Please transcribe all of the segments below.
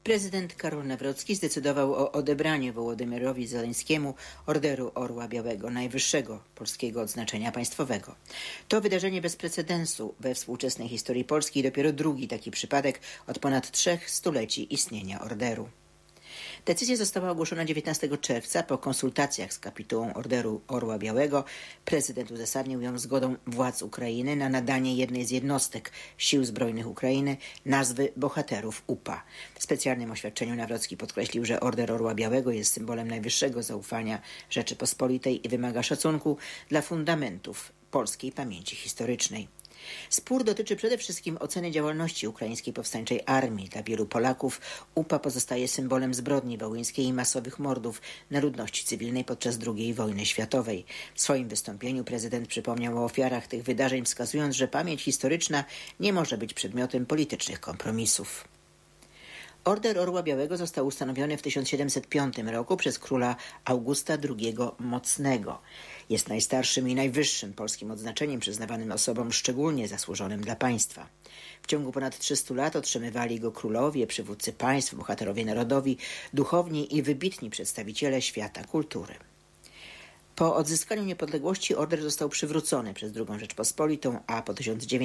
Prezydent Karol Nawrocki zdecydował o odebraniu Wołodymyrowi Zeleńskiemu Orderu Orła Białego, najwyższego polskiego odznaczenia państwowego. To wydarzenie bez precedensu we współczesnej historii Polski i dopiero drugi taki przypadek od ponad 3 stuleci istnienia orderu. Decyzja została ogłoszona 19 czerwca po konsultacjach z kapitułą Orderu Orła Białego. Prezydent uzasadnił ją zgodą władz Ukrainy na nadanie jednej z jednostek Sił Zbrojnych Ukrainy nazwy bohaterów UPA. W specjalnym oświadczeniu Nawrocki podkreślił, że Order Orła Białego jest symbolem najwyższego zaufania Rzeczypospolitej i wymaga szacunku dla fundamentów polskiej pamięci historycznej. Spór dotyczy przede wszystkim oceny działalności ukraińskiej powstańczej armii. Dla wielu Polaków UPA pozostaje symbolem zbrodni wołyńskiej i masowych mordów na ludności cywilnej podczas II wojny światowej. W swoim wystąpieniu prezydent przypomniał o ofiarach tych wydarzeń, wskazując, że pamięć historyczna nie może być przedmiotem politycznych kompromisów. Order Orła Białego został ustanowiony w 1705 roku przez króla Augusta II Mocnego. Jest najstarszym i najwyższym polskim odznaczeniem przyznawanym osobom szczególnie zasłużonym dla państwa. W ciągu ponad 300 lat otrzymywali go królowie, przywódcy państw, bohaterowie narodowi, duchowni i wybitni przedstawiciele świata kultury. Po odzyskaniu niepodległości order został przywrócony przez II Rzeczpospolitą, a po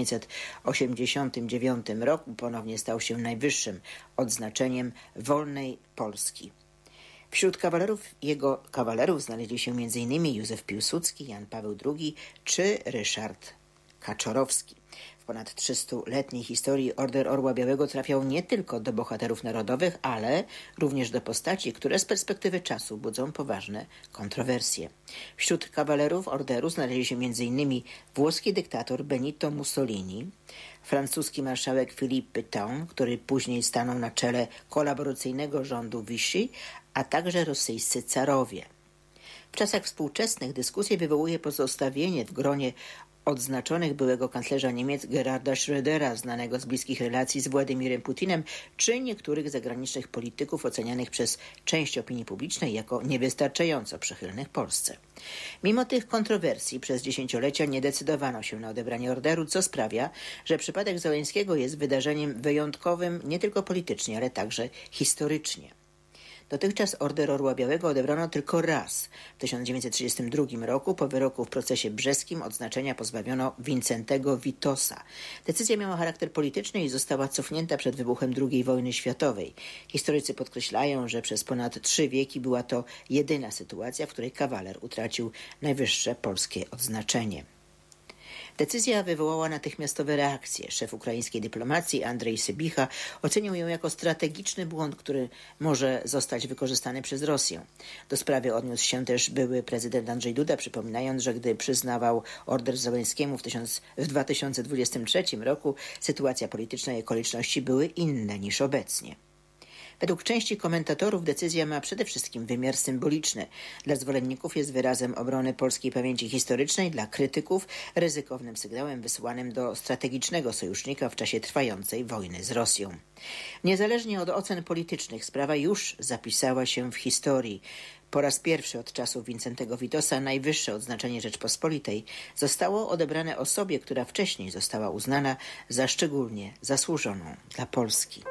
1989 roku ponownie stał się najwyższym odznaczeniem wolnej Polski. Wśród jego kawalerów znaleźli się m.in. Józef Piłsudski, Jan Paweł II czy Ryszard Kaczorowski. W ponad 300-letniej historii Order Orła Białego trafiał nie tylko do bohaterów narodowych, ale również do postaci, które z perspektywy czasu budzą poważne kontrowersje. Wśród kawalerów orderu znaleźli się m.in. włoski dyktator Benito Mussolini, francuski marszałek Philippe Pétain, który później stanął na czele kolaboracyjnego rządu Vichy, a także rosyjscy carowie. W czasach współczesnych dyskusję wywołuje pozostawienie w gronie odznaczonych byłego kanclerza Niemiec Gerharda Schrödera, znanego z bliskich relacji z Władimirem Putinem, czy niektórych zagranicznych polityków ocenianych przez część opinii publicznej jako niewystarczająco przychylnych Polsce. Mimo tych kontrowersji przez dziesięciolecia nie decydowano się na odebranie orderu, co sprawia, że przypadek Zeleńskiego jest wydarzeniem wyjątkowym nie tylko politycznie, ale także historycznie. Dotychczas Order Orła Białego odebrano tylko raz. W 1932 roku po wyroku w procesie brzeskim odznaczenia pozbawiono Wincentego Witosa. Decyzja miała charakter polityczny i została cofnięta przed wybuchem II wojny światowej. Historycy podkreślają, że przez ponad 3 wieki była to jedyna sytuacja, w której kawaler utracił najwyższe polskie odznaczenie. Decyzja wywołała natychmiastowe reakcje. Szef ukraińskiej dyplomacji Andrzej Sybicha ocenił ją jako strategiczny błąd, który może zostać wykorzystany przez Rosję. Do sprawy odniósł się też były prezydent Andrzej Duda, przypominając, że gdy przyznawał order Zeleńskiemu w 2023 roku, sytuacja polityczna i okoliczności były inne niż obecnie. Według części komentatorów decyzja ma przede wszystkim wymiar symboliczny. Dla zwolenników jest wyrazem obrony polskiej pamięci historycznej, dla krytyków ryzykownym sygnałem wysyłanym do strategicznego sojusznika w czasie trwającej wojny z Rosją. Niezależnie od ocen politycznych sprawa już zapisała się w historii. Po raz pierwszy od czasów Wincentego Witosa najwyższe odznaczenie Rzeczpospolitej zostało odebrane osobie, która wcześniej została uznana za szczególnie zasłużoną dla Polski.